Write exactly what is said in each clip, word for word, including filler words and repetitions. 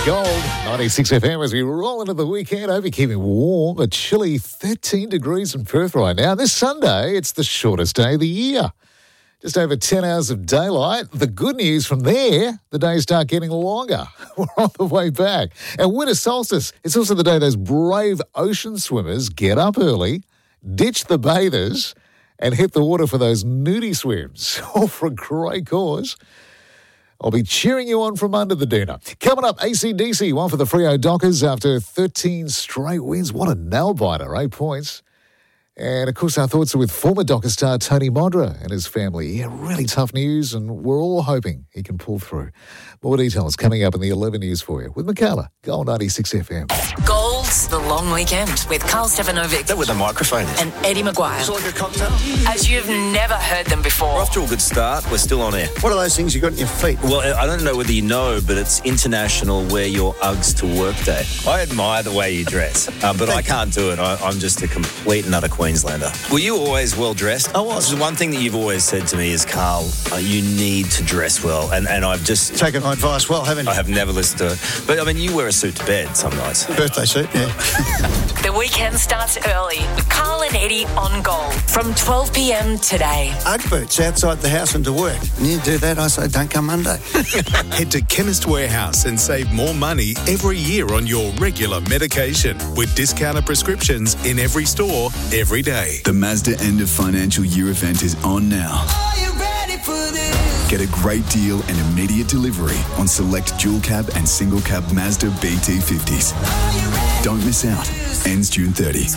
Gold, ninety-six F M as we roll into the weekend. Hope you're keeping warm. A chilly thirteen degrees in Perth right now. This Sunday, it's the shortest day of the year. Just over ten hours of daylight. The good news from there, the days start getting longer. We're on the way back. And winter solstice, it's also the day those brave ocean swimmers get up early, ditch the bathers, and hit the water for those nudie swims. All for a great cause. I'll be cheering you on from under the doona. Coming up, A C D C, one for the Freo Dockers after thirteen straight wins. What a nail-biter, eight points. And, of course, our thoughts are with former Docker star Tony Modra and his family. Yeah, really tough news, and we're all hoping he can pull through. More details coming up in the eleven news for you with Michaela, Gold ninety-six F M. Gold's The Long Weekend with Carl Stefanovic. That with a microphone in. And Eddie Maguire. It's like a cocktail. As you've never heard them before. We're off to a good start. We're still on air. What are those things you got in your feet? Well, I don't know whether you know, but it's International Wear Your Uggs to Work Day. I admire the way you dress, um, but I can't do it. I, I'm just a complete and utter Queenslander. Were you always well dressed? I was. The one thing that you've always said to me is, Carl, uh, you need to dress well, and, and I've just taken my advice well, haven't you? I have never listened to it. But, I mean, you wear a suit to bed some nights. Birthday suit, yeah. The weekend starts early with Carl and Eddie on Gold from twelve p.m. today. Ugg boots outside the house and to work. And you do that, I say, don't come Monday. Head to Chemist Warehouse and save more money every year on your regular medication with discounted prescriptions in every store, every day. The Mazda end of financial year event is on now. Are you ready for this? Get a great deal and immediate delivery on select dual cab and single cab Mazda B T fifties. Don't miss out. Ends June thirtieth.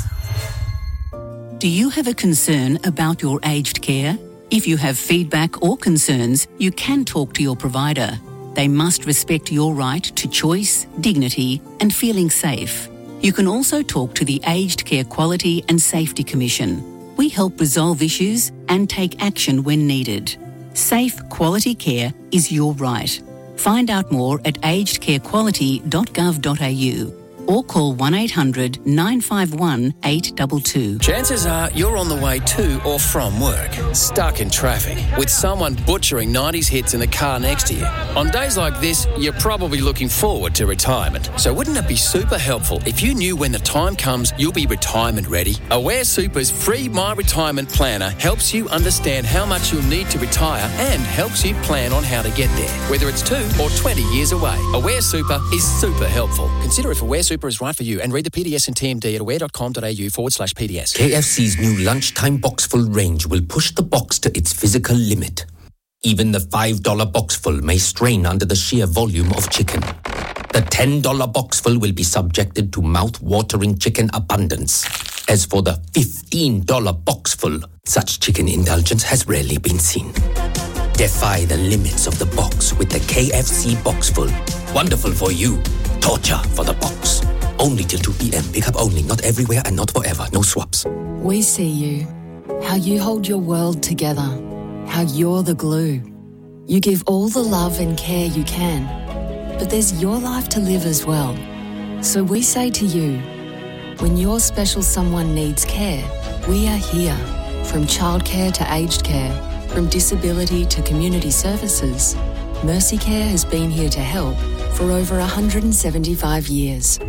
Do you have a concern about your aged care? If you have feedback or concerns, you can talk to your provider. They must respect your right to choice, dignity, and feeling safe. You can also talk to the Aged Care Quality and Safety Commission. We help resolve issues and take action when needed. Safe, quality care is your right. Find out more at aged care quality dot gov dot a u or call one eight hundred nine five one eight two two. Chances are you're on the way to or from work, stuck in traffic, with someone butchering nineties hits in the car next to you. On days like this, you're probably looking forward to retirement. So wouldn't it be super helpful if you knew when the time comes you'll be retirement ready? Aware Super's free My Retirement Planner helps you understand how much you'll need to retire and helps you plan on how to get there, whether it's two or twenty years away. Aware Super is super helpful. Consider if Aware Super is right for you and read the P D S and T M D at aware dot com dot a u forward slash P D S. K F C's new lunchtime boxful range will push the box to its physical limit. Even the five dollar boxful may strain under the sheer volume of chicken. The ten dollar boxful will be subjected to mouth-watering chicken abundance. As for the fifteen dollar boxful, such chicken indulgence has rarely been seen. Defy the limits of the box with the K F C Boxful. Wonderful for you. Torture for the box. Only till two p.m. Pick up only. Not everywhere and not forever. No swaps. We see you. How you hold your world together. How you're the glue. You give all the love and care you can. But there's your life to live as well. So we say to you, when your special someone needs care, we are here. From childcare to aged care, from disability to community services, Mercy Care has been here to help for over one hundred seventy-five years.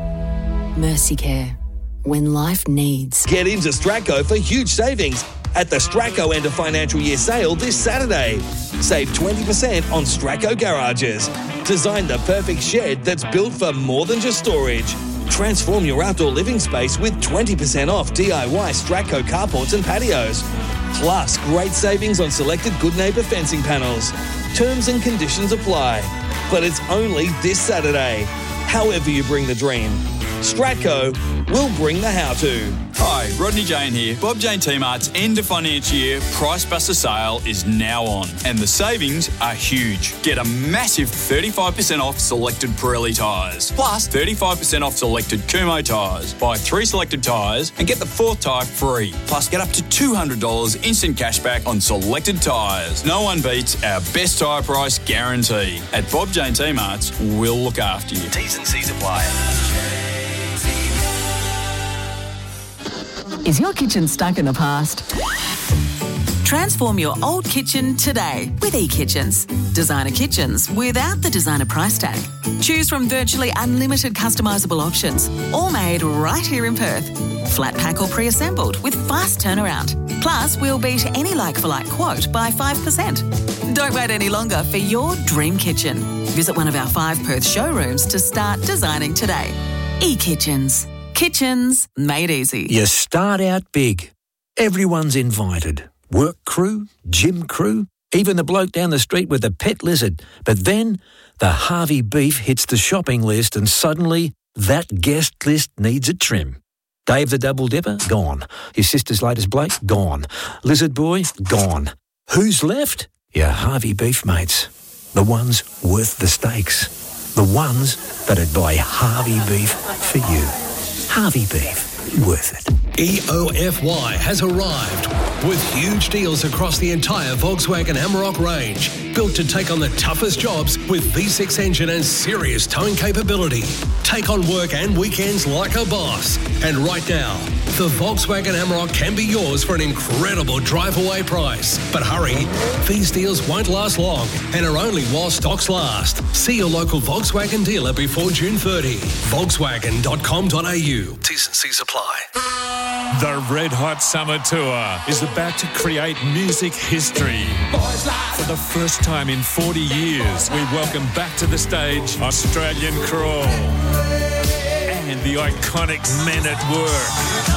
Mercy Care, when life needs. Get into Stratco for huge savings at the Stratco End of Financial Year sale this Saturday. Save twenty percent on Stratco garages. Design the perfect shed that's built for more than just storage. Transform your outdoor living space with twenty percent off D I Y Stratco carports and patios. Plus, great savings on selected Good Neighbour fencing panels. Terms and conditions apply. But it's only this Saturday. However you bring the dream, Stratco will bring the how-to. Hi, Rodney Jane here. Bob Jane T-Mart's end of financial year Price Buster sale is now on, and the savings are huge. Get a massive thirty-five percent off selected Pirelli tyres, plus thirty-five percent off selected Kumho tyres. Buy three selected tyres and get the fourth tyre free. Plus, get up to two hundred dollars instant cashback on selected tyres. No one beats our best tyre price guarantee. At Bob Jane T-Mart's, we'll look after you. T's and C's apply. Is your kitchen stuck in the past? Transform your old kitchen today with eKitchens. Designer kitchens without the designer price tag. Choose from virtually unlimited customisable options, all made right here in Perth. Flat pack or pre-assembled with fast turnaround. Plus, we'll beat any like-for-like quote by five percent. Don't wait any longer for your dream kitchen. Visit one of our five Perth showrooms to start designing today. eKitchens. Kitchens made easy. You start out big. Everyone's invited. Work crew, gym crew, even the bloke down the street with the pet lizard. But then the Harvey beef hits the shopping list and suddenly that guest list needs a trim. Dave the Double Dipper? Gone. His sister's latest Blake? Gone. Lizard Boy? Gone. Who's left? Your Harvey beef mates. The ones worth the stakes. The ones that'd buy Harvey beef for you. Harvey beef. Worth it. E O F Y has arrived with huge deals across the entire Volkswagen Amarok range. Built to take on the toughest jobs with V six engine and serious towing capability. Take on work and weekends like a boss. And right now, the Volkswagen Amarok can be yours for an incredible drive-away price. But hurry, these deals won't last long and are only while stocks last. See your local Volkswagen dealer before June thirtieth. Volkswagen dot com dot a u. T's and C's apply. The Red Hot Summer Tour is about to create music history. For the first time in forty years, we welcome back to the stage Australian Crawl and the iconic Men at Work.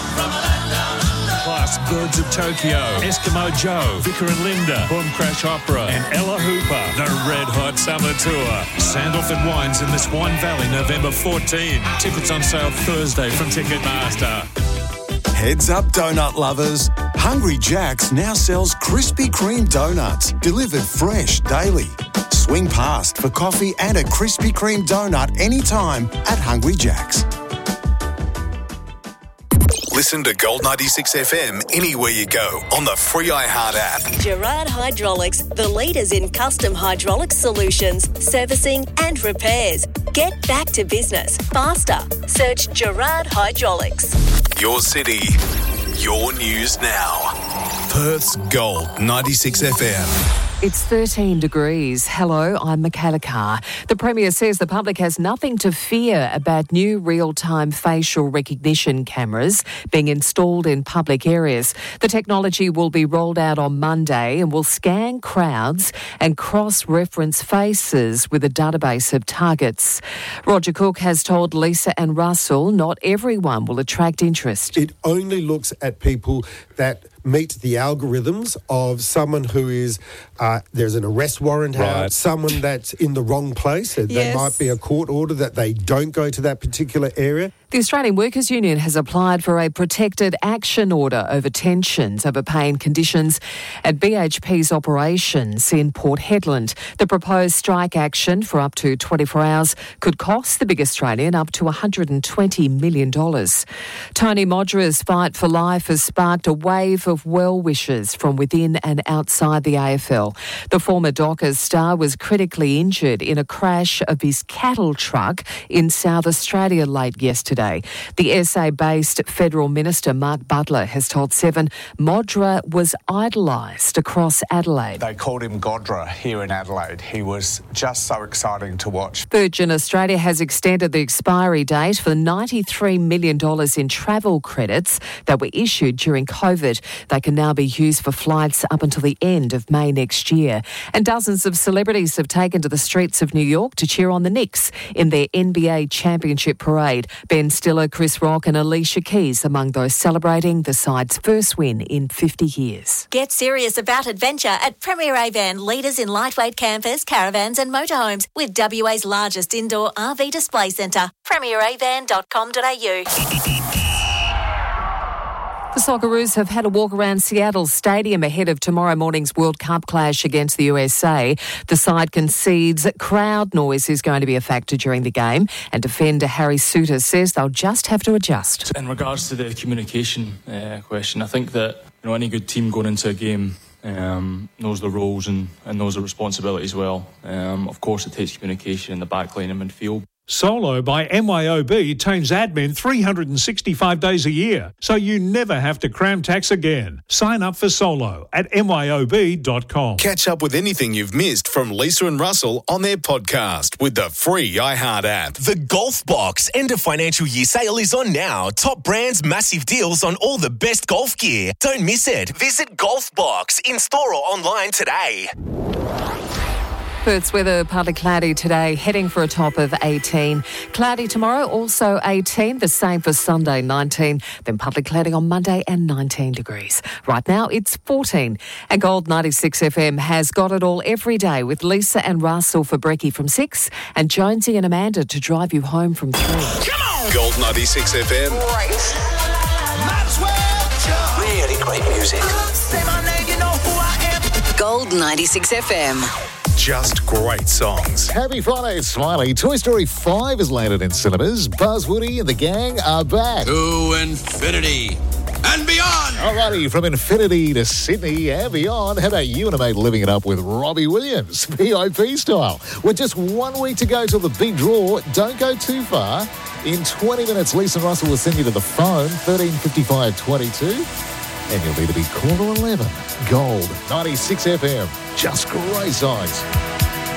Plus Birds of Tokyo, Eskimo Joe, Vicar and Linda, Boom Crash Opera and Ella Hooper. The Red Hot Summer Tour. Sandalford Wines in the Swan Valley, November fourteenth. Tickets on sale Thursday from Ticketmaster. Heads up, donut lovers. Hungry Jack's now sells Krispy Kreme donuts, delivered fresh daily. Swing past for coffee and a Krispy Kreme donut anytime at Hungry Jack's. Listen to Gold ninety-six F M anywhere you go on the free iHeart app. Gerard Hydraulics, the leaders in custom hydraulic solutions, servicing and repairs. Get back to business faster. Search Gerard Hydraulics. Your city, your news now. Perth's Gold ninety-six F M. It's thirteen degrees. Hello, I'm Michaela Carr. The Premier says the public has nothing to fear about new real-time facial recognition cameras being installed in public areas. The technology will be rolled out on Monday and will scan crowds and cross-reference faces with a database of targets. Roger Cook has told Lisa and Russell not everyone will attract interest. It only looks at people that meet the algorithms of someone who is, uh, there's an arrest warrant out, right. Someone that's in the wrong place. Yes. There might be a court order that they don't go to that particular area. The Australian Workers' Union has applied for a protected action order over tensions over pay and conditions at B H P's operations in Port Hedland. The proposed strike action for up to twenty-four hours could cost the big Australian up to one hundred twenty million dollars. Tony Modra's fight for life has sparked a wave of well wishes from within and outside the A F L. The former Dockers star was critically injured in a crash of his cattle truck in South Australia late yesterday. The S A-based Federal Minister Mark Butler has told Seven Modra was idolised across Adelaide. They called him Godra here in Adelaide. He was just so exciting to watch. Virgin Australia has extended the expiry date for ninety-three million dollars in travel credits that were issued during COVID. They can now be used for flights up until the end of May next year. And dozens of celebrities have taken to the streets of New York to cheer on the Knicks in their N B A championship parade. Ben Stiller, Chris Rock and Alicia Keys among those celebrating the side's first win in fifty years. Get serious about adventure at Premier Avan, leaders in lightweight campers, caravans and motorhomes with W A's largest indoor R V display centre. premier avan dot com dot a u. The Socceroos have had a walk around Seattle Stadium ahead of tomorrow morning's World Cup clash against the U S A. The side concedes that crowd noise is going to be a factor during the game, and defender Harry Suter says they'll just have to adjust. In regards to the communication uh, question, I think that you know any good team going into a game um, knows the roles and, and knows the responsibilities well. Um, of course, it takes communication in the back line and midfield. Solo by M Y O B tames admin three hundred sixty-five days a year, so you never have to cram tax again. Sign up for Solo at M Y O B dot com. Catch up with anything you've missed from Lisa and Russell on their podcast with the free iHeart app. The Golf Box end of financial year sale is on now. Top brands, massive deals on all the best golf gear. Don't miss it. Visit Golf Box in store or online today. Perth's weather partly cloudy today, heading for a top of eighteen. Cloudy tomorrow, also eighteen. The same for Sunday, nineteen. Then partly cloudy on Monday and nineteen degrees. Right now, it's fourteen. And Gold ninety-six F M has got it all every day with Lisa and Russell for brekkie from six and Jonesy and Amanda to drive you home from three. Come on! Gold ninety-six F M. Right. Really great music. Say my name, you know who I am. Gold ninety-six F M. Just great songs. Happy Friday, it's Smiley. Toy Story five has landed in cinemas. Buzz, Woody and the gang are back. To infinity and beyond. Alrighty, from infinity to Sydney and beyond. How about you and a mate living it up with Robbie Williams, V I P style? With just one week to go till the big draw, don't go too far. In twenty minutes, Lisa and Russell will send you to the phone, thirteen fifty-five twenty-two. And you'll need to be caller eleven. Gold ninety-six F M. Just great songs.